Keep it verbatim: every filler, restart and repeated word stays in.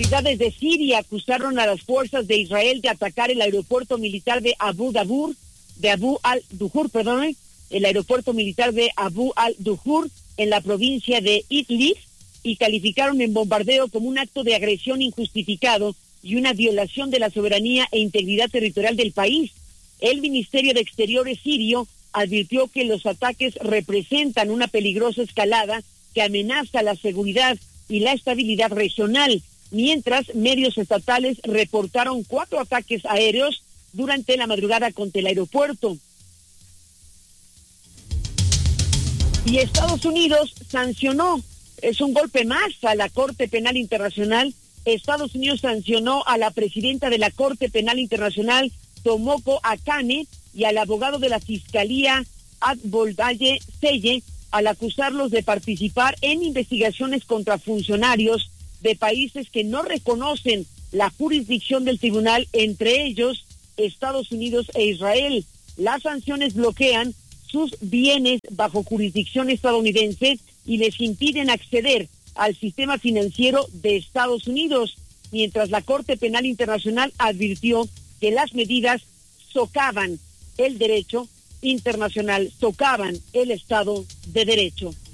autoridades de Siria acusaron a las fuerzas de Israel de atacar el aeropuerto militar de Abu Dabur, de Abu al-Duhur, perdón, el aeropuerto militar de Abu al-Duhur en la provincia de Idlib, y calificaron el bombardeo como un acto de agresión injustificado y una violación de la soberanía e integridad territorial del país. El Ministerio de Exteriores sirio advirtió que los ataques representan una peligrosa escalada que amenaza la seguridad y la estabilidad regional, mientras medios estatales reportaron cuatro ataques aéreos durante la madrugada contra el aeropuerto. Y Estados Unidos sancionó, es un golpe más a la Corte Penal Internacional. Estados Unidos sancionó a la presidenta de la Corte Penal Internacional, Tomoko Akane, y al abogado de la Fiscalía, Adboldaye Selle, al acusarlos de participar en investigaciones contra funcionarios de países que no reconocen la jurisdicción del tribunal, entre ellos Estados Unidos e Israel. Las sanciones bloquean sus bienes bajo jurisdicción estadounidense y les impiden acceder al sistema financiero de Estados Unidos, mientras la Corte Penal Internacional advirtió que las medidas socavan el derecho internacional, socavan el Estado de Derecho.